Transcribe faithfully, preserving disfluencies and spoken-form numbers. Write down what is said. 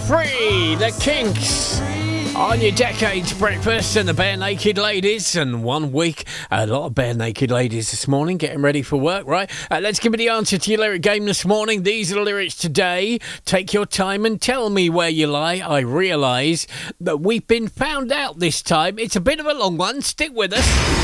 Free, the Kinks. On your Decades Breakfast and the Bare Naked Ladies. And one week, a lot of Bare Naked Ladies this morning getting ready for work, right? Uh, let's give me the answer to your lyric game this morning. These are the lyrics today. Take your time and tell me where you lie. I realise that we've been found out this time. It's a bit of a long one. Stick with us.